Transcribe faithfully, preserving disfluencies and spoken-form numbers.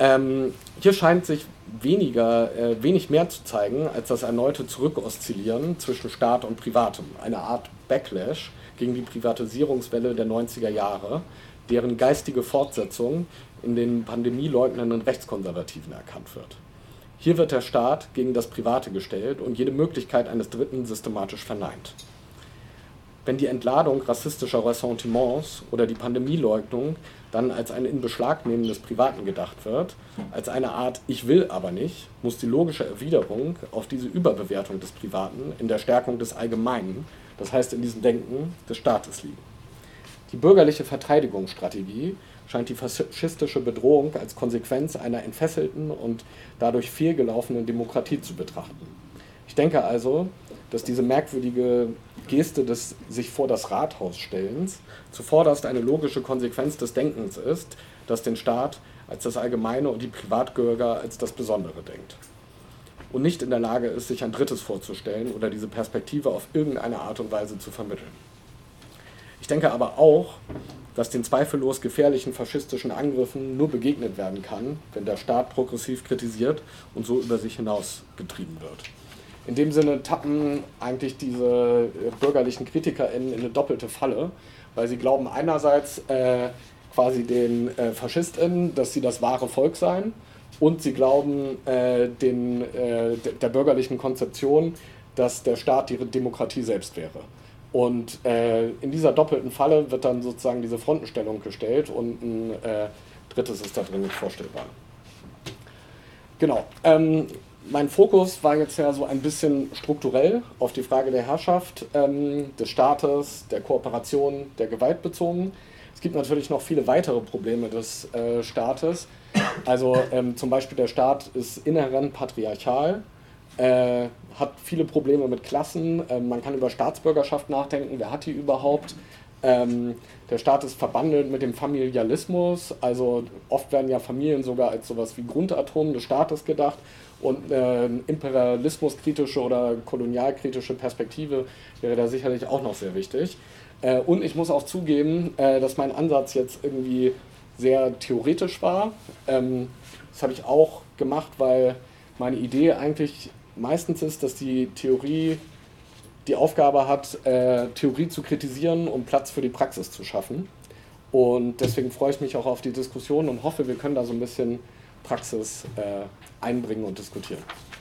Ähm, hier scheint sich weniger, äh, wenig mehr zu zeigen, als das erneute Zurückoszillieren zwischen Staat und Privatem, eine Art Backlash gegen die Privatisierungswelle der neunziger Jahre, deren geistige Fortsetzung in den pandemieleugnenden Rechtskonservativen erkannt wird. Hier wird der Staat gegen das Private gestellt und jede Möglichkeit eines Dritten systematisch verneint. Wenn die Entladung rassistischer Ressentiments oder die Pandemieleugnung dann als ein Inbeschlagnehmen des Privaten gedacht wird, als eine Art Ich will aber nicht, muss die logische Erwiderung auf diese Überbewertung des Privaten in der Stärkung des Allgemeinen, das heißt in diesem Denken des Staates liegen. Die bürgerliche Verteidigungsstrategie scheint die faschistische Bedrohung als Konsequenz einer entfesselten und dadurch fehlgelaufenen Demokratie zu betrachten. Ich denke also, dass diese merkwürdige Geste des sich vor das Rathaus stellens zuvorderst eine logische Konsequenz des Denkens ist, das den Staat als das Allgemeine und die Privatbürger als das Besondere denkt. Und nicht in der Lage ist, sich ein Drittes vorzustellen oder diese Perspektive auf irgendeine Art und Weise zu vermitteln. Ich denke aber auch, dass den zweifellos gefährlichen faschistischen Angriffen nur begegnet werden kann, wenn der Staat progressiv kritisiert und so über sich hinaus getrieben wird. In dem Sinne tappen eigentlich diese bürgerlichen KritikerInnen in eine doppelte Falle, weil sie glauben einerseits äh, quasi den äh, FaschistInnen, dass sie das wahre Volk seien, und sie glauben äh, den, äh, der bürgerlichen Konzeption, dass der Staat die Demokratie selbst wäre. Und äh, in dieser doppelten Falle wird dann sozusagen diese Frontenstellung gestellt und ein äh, drittes ist da drin nicht vorstellbar. Genau. Ähm, mein Fokus war jetzt ja so ein bisschen strukturell auf die Frage der Herrschaft, ähm, des Staates, der Kooperation, der Gewalt bezogen. Es gibt natürlich noch viele weitere Probleme des äh, Staates. Also ähm, zum Beispiel der Staat ist inhärent patriarchal. Äh, hat viele Probleme mit Klassen, äh, man kann über Staatsbürgerschaft nachdenken, wer hat die überhaupt? Ähm, der Staat ist verbandelt mit dem Familialismus, also oft werden ja Familien sogar als sowas wie Grundatom des Staates gedacht und äh, imperialismuskritische oder kolonialkritische Perspektive wäre da sicherlich auch noch sehr wichtig. Äh, und ich muss auch zugeben, äh, dass mein Ansatz jetzt irgendwie sehr theoretisch war. Ähm, das habe ich auch gemacht, weil meine Idee eigentlich meistens ist, dass die Theorie die Aufgabe hat, äh, Theorie zu kritisieren und Platz für die Praxis zu schaffen. Und deswegen freue ich mich auch auf die Diskussion und hoffe, wir können da so ein bisschen Praxis äh, einbringen und diskutieren.